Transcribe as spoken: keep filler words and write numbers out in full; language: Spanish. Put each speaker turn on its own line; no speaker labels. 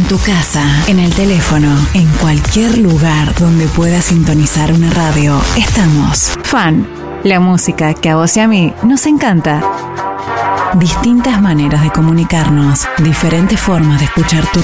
tu casa, en el teléfono, en cualquier lugar donde puedas sintonizar una radio, estamos. Fan, la música que a vos y a mí nos encanta. Distintas maneras de comunicarnos, diferentes formas de escuchar tu